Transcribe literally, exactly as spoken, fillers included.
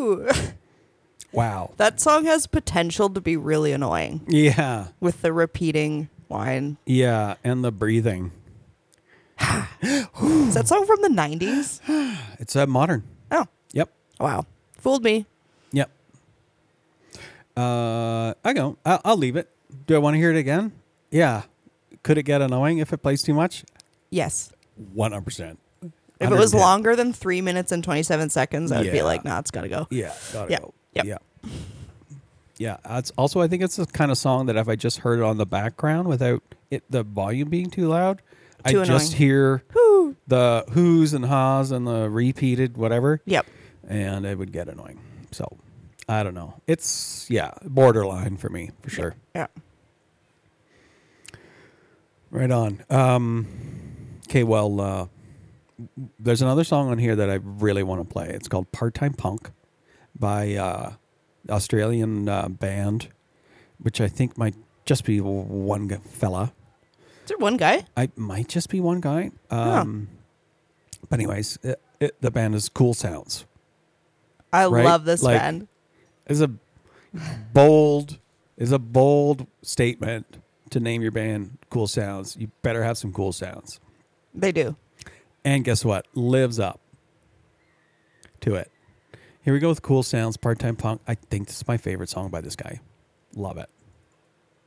Woo! Wow. That song has potential to be really annoying Yeah. with the repeating whine. Yeah. And the breathing. Is that song from the nineties? It's uh, modern. Oh, Yep. wow. Fooled me. Yep. Uh, I go. I'll, I'll leave it. Do I want to hear it again? Yeah. Could it get annoying if it plays too much? Yes. one hundred percent. If it was one hundred ten. longer than three minutes and twenty-seven seconds, I would be Yeah. like, nah, it's got to go. Yeah. Gotta Yep. go. Yep. Yeah. Yeah. It's also, I think it's the kind of song that if I just heard it on the background without it, the volume being too loud, I Too just annoying. hear Whoo. the who's and ha's and the repeated whatever. Yep. And it would get annoying. So I don't know. It's, yeah, borderline for me, for sure. Yeah. Right on. Um, okay, well, uh, there's another song on here that I really want to play. It's called Part-Time Punk by uh, Australian uh, band, which I think might just be one g- fella. Is there one guy? I might just be one guy. Um, But anyways, it, it, the band is Cool Sounds. I Right? love this Like- band. Is a bold is a bold statement to name your band Cool Sounds. You better have some cool sounds. They do. And guess what? Lives up to it. Here we go with Cool Sounds, Part-Time Punk. I think this is my favorite song by this guy. Love it.